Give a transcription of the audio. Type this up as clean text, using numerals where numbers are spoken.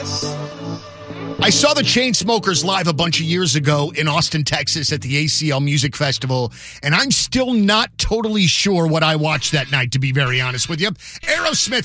I saw the Chainsmokers live a bunch of years ago in Austin, Texas at the ACL Music Festival, and I'm still not totally sure what I watched that night, to be very honest with you. Aerosmith